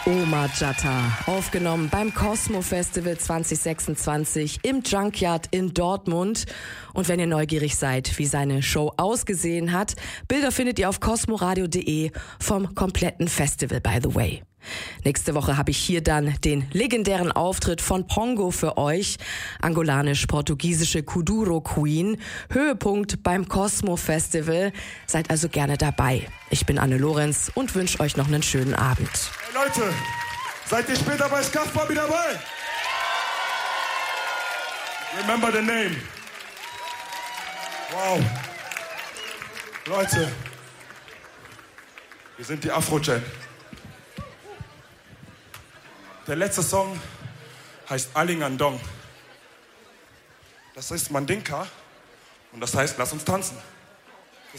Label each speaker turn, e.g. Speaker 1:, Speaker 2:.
Speaker 1: Omar Jatta, aufgenommen beim Cosmo Festival 2026 im Junkyard in Dortmund. Und wenn ihr neugierig seid, wie seine Show ausgesehen hat, Bilder findet ihr auf cosmoradio.de vom kompletten Festival, by the way. Nächste Woche habe ich hier dann den legendären Auftritt von Pongo für euch, angolanisch-portugiesische Kuduro Queen, Höhepunkt beim Cosmo Festival. Seid also gerne dabei. Ich bin Anne Lorenz und wünsche euch noch einen schönen Abend.
Speaker 2: Hey Leute, seid ihr später bei Scuff Bobby dabei? Remember the name. Wow. Leute, wir sind die Afro-Gen. Der letzte Song heißt Alingandong. Das ist Mandinka und das heißt, lass uns tanzen.